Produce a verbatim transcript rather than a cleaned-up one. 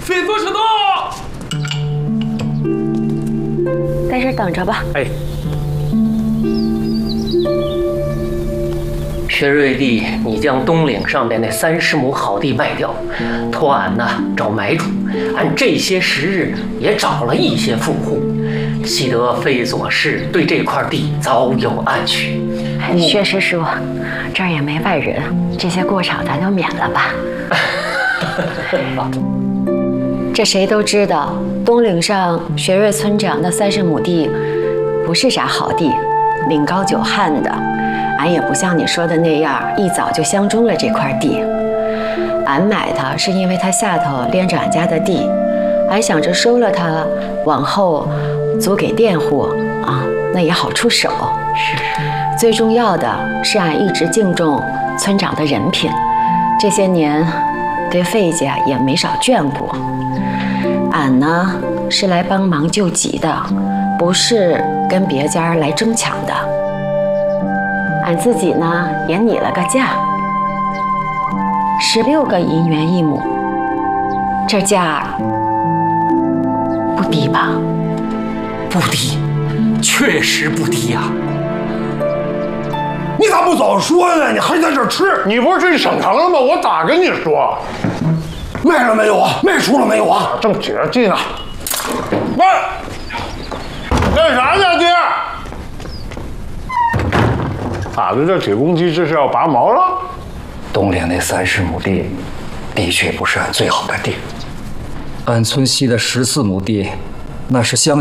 非做迟到。 在这等着吧。 哎。 薛瑞帝，你将东岭上的那三十亩好地卖掉，托俺呢找买主。俺这些时日也找了一些富户，悉得费左氏对这块地早有暗取。 薛师叔，这儿也没外人，这些过场咱就免了吧。这谁都知道，东岭上薛瑞村长的三十亩地不是啥好地，岭高久旱的。 俺也不像你说的那样，一早就相中了这块地。俺买它是因为它下头连着俺家的地，俺想着收了它，往后租给佃户啊，那也好出手。是。最重要的是，俺一直敬重村长的人品，这些年对费家也没少眷顾。俺呢是来帮忙救急的，不是跟别家来争抢的。 俺自己呢也拟了个价，十六个银元一亩，这价不低吧？ 不低，确实不低呀、啊。 你咋不早说呢？你还在这吃？ 你不是去省城了吗？我咋跟你说？ 卖了没有啊？卖出了没有啊？ 正起着劲呢。喂，干啥呢，爹？ 咋的？这铁公鸡这是要拔毛了？ 东岭那三十亩地，的确不是俺最好的地。 俺村西的十四亩地，那是乡